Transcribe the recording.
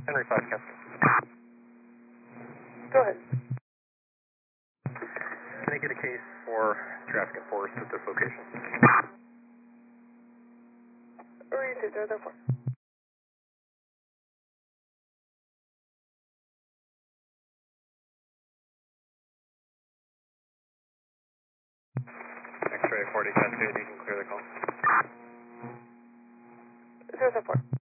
Henry 5, Captain. Go ahead. Can I get a case for traffic enforced at this location? Received, 004. X-ray 40 Cascade, you can clear the call. 004.